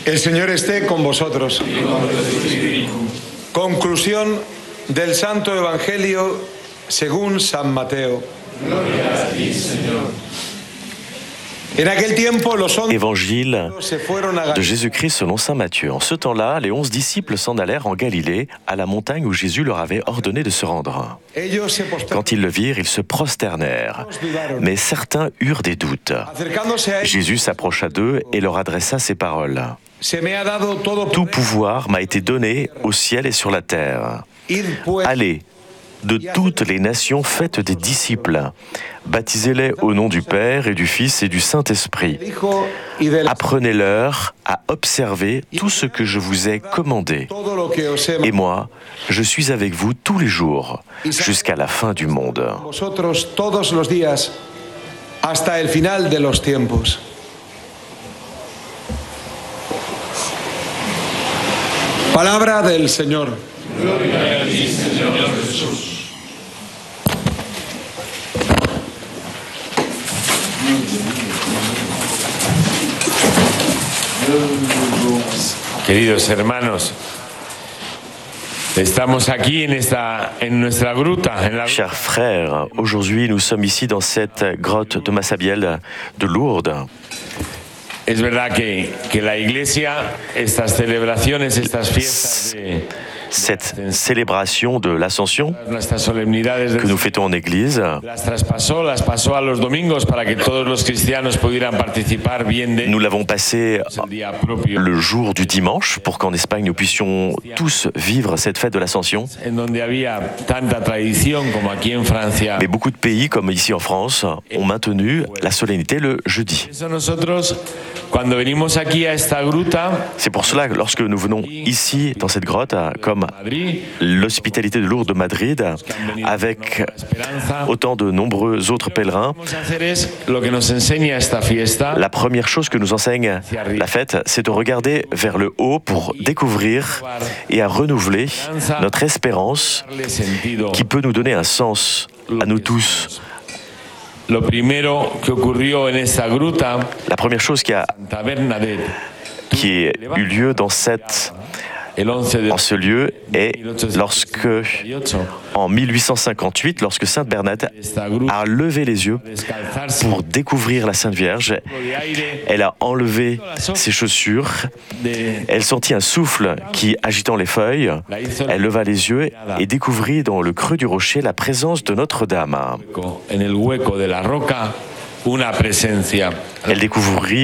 El Señor esté con vosotros. Conclusión del Santo Evangelio según San Mateo. Évangile de Jésus-Christ selon saint Matthieu. En ce temps-là, les 11 disciples s'en allèrent en Galilée, à la montagne où Jésus leur avait ordonné de se rendre. Quand ils le virent, ils se prosternèrent, mais certains eurent des doutes. Jésus s'approcha d'eux et leur adressa ces paroles. Tout pouvoir m'a été donné au ciel et sur la terre. Allez, de toutes les nations, faites des disciples. Baptisez-les au nom du Père et du Fils et du Saint-Esprit. Apprenez-leur à observer tout ce que je vous ai commandé. Et moi, je suis avec vous tous les jours, jusqu'à la fin du monde. Palabra del Señor. Gloria a ti, Señor Jesús. Queridos hermanos, estamos aquí en nuestra gruta. Chers frères, aujourd'hui nous sommes ici dans cette grotte de Massabielle de Lourdes. Es verdad que la Iglesia, estas celebraciones, estas fiestas de cette célébration de l'Ascension que nous fêtons en Église, nous l'avons passé le jour du dimanche pour qu'en Espagne nous puissions tous vivre cette fête de l'Ascension. Mais beaucoup de pays, comme ici en France, ont maintenu la solennité le jeudi. C'est pour cela que lorsque nous venons ici, dans cette grotte, comme l'hospitalité de Lourdes de Madrid, avec autant de nombreux autres pèlerins, la première chose que nous enseigne la fête, c'est de regarder vers le haut pour découvrir et à renouveler notre espérance qui peut nous donner un sens à nous tous. La première chose qui a eu lieu dans ce lieu est lorsque, en 1858, lorsque Sainte Bernadette a levé les yeux pour découvrir la Sainte Vierge, elle a enlevé ses chaussures, elle sentit un souffle qui, agitant les feuilles, elle leva les yeux et découvrit dans le creux du rocher la présence de Notre-Dame. Elle découvrit